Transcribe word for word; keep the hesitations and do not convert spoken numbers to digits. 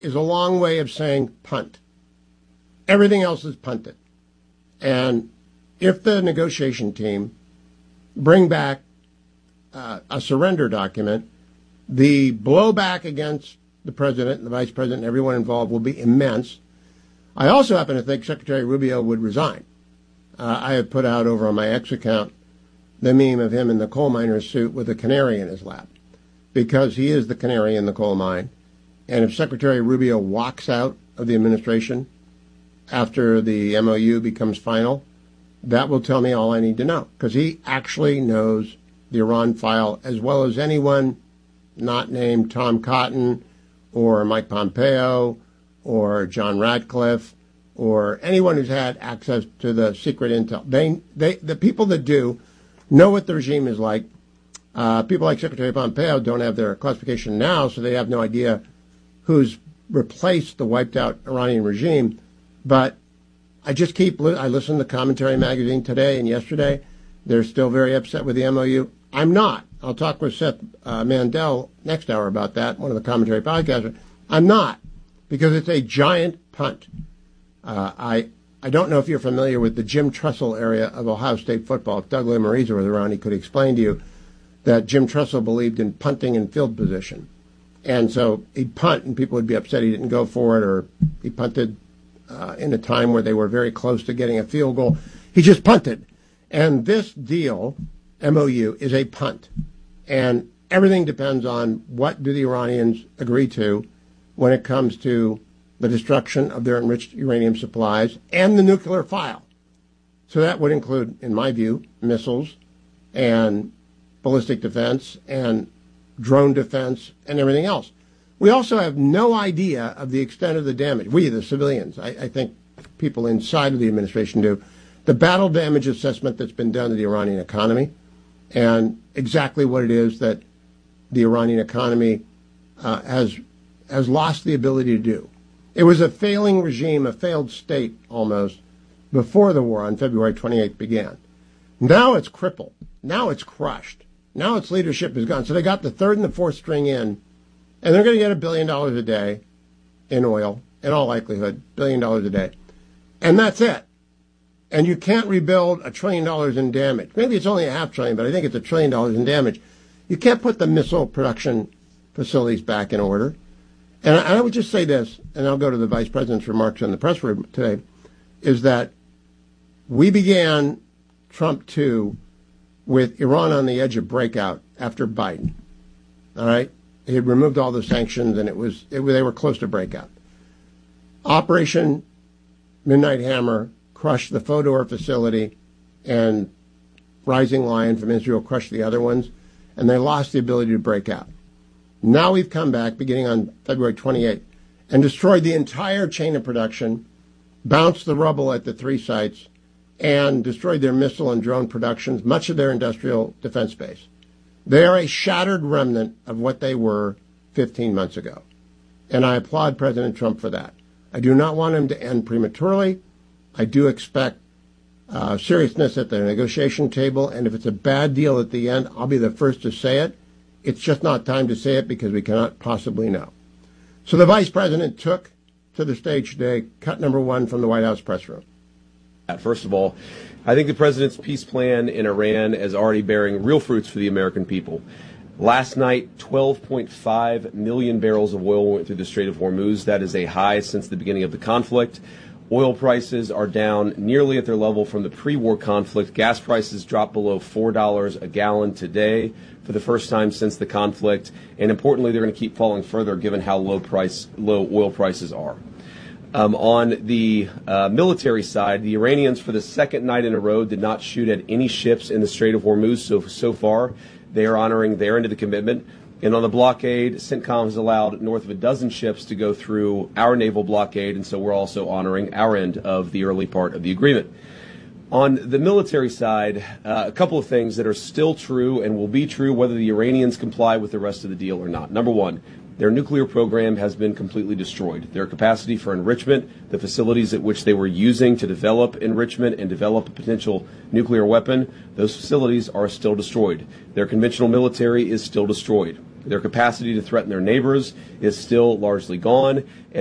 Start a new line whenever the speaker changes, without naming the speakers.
is a long way of saying punt. Everything else is punted. And if the negotiation team bring back uh, a surrender document, the blowback against the president and the vice president and everyone involved will be immense. I also happen to think Secretary Rubio would resign. Uh, I have put out over on my X account the meme of him in the coal miner's suit with a canary in his lap, because he is the canary in the coal mine. And if Secretary Rubio walks out of the administration after the M O U becomes final, that will tell me all I need to know, because he actually knows the Iran file as well as anyone not named Tom Cotton or Mike Pompeo or John Ratcliffe or anyone who's had access to the secret intel. They, they, the people that do know what the regime is like. Uh, people like Secretary Pompeo don't have their classification now, so they have no idea who's replaced the wiped-out Iranian regime. But I just keep, li- I listened to Commentary Magazine today and yesterday. They're still very upset with the M O U. I'm not. I'll talk with Seth uh, Mandel next hour about that, one of the Commentary podcasters. I'm not, because it's a giant punt. Uh, I I don't know if you're familiar with the Jim Tressel area of Ohio State football. If Doug Lamariza was around, he could explain to you that Jim Tressel believed in punting in field position. And so he'd punt, and people would be upset he didn't go for it, or he punted uh, in a time where they were very close to getting a field goal. He just punted. And this deal, M O U, is a punt. And everything depends on what do the Iranians agree to when it comes to the destruction of their enriched uranium supplies and the nuclear file. So that would include, in my view, missiles and ballistic defense and drone defense and everything else. We also have no idea of the extent of the damage. We, the civilians, I, I think people inside of the administration do, the battle damage assessment that's been done to the Iranian economy and exactly what it is that the Iranian economy uh, has has lost the ability to do. It was a failing regime, a failed state almost, before the war on February twenty-eighth began. Now it's crippled. Now it's crushed. Now its leadership is gone. So they got the third and the fourth string in, and they're going to get a billion dollars a day in oil, in all likelihood, billion dollars a day. And that's it. And you can't rebuild a trillion dollars in damage. Maybe it's only a half trillion, but I think it's a trillion dollars in damage. You can't put the missile production facilities back in order. And I, I would just say this, and I'll go to the Vice President's remarks in the press room today, is that we began Trump two with Iran on the edge of breakout after Biden. All right? He had removed all the sanctions, and it was it, they were close to breakout. Operation Midnight Hammer crushed the Fodor facility, and Rising Lion from Israel crushed the other ones, and they lost the ability to break out. Now we've come back, beginning on February twenty-eighth, and destroyed the entire chain of production, bounced the rubble at the three sites, and destroyed their missile and drone productions, much of their industrial defense base. They are a shattered remnant of what they were fifteen months ago. And I applaud President Trump for that. I do not want him to end prematurely. I do expect uh, seriousness at the negotiation table, and if it's a bad deal at the end, I'll be the first to say it. It's just not time to say it because we cannot possibly know. So the Vice President took to the stage today cut number one from the White House press room.
First of all, I think the president's peace plan in Iran is already bearing real fruits for the American people. Last night, twelve point five million barrels of oil went through the Strait of Hormuz. That is a high since the beginning of the conflict. Oil prices are down nearly at their level from the pre-war conflict. Gas prices dropped below four dollars a gallon today for the first time since the conflict. And importantly, they're going to keep falling further given how low price, low oil prices are. Um, on the uh, military side, the Iranians, for the second night in a row, did not shoot at any ships in the Strait of Hormuz. So, so far, they are honoring their end of the commitment. And on the blockade, CENTCOM has allowed north of a dozen ships to go through our naval blockade, and so we're also honoring our end of the early part of the agreement. On the military side, uh, a couple of things that are still true and will be true whether the Iranians comply with the rest of the deal or not. Number one, their nuclear program has been completely destroyed. Their capacity for enrichment, the facilities at which they were using to develop enrichment and develop a potential nuclear weapon, those facilities are still destroyed. Their conventional military is still destroyed. Their capacity to threaten their neighbors is still largely gone. And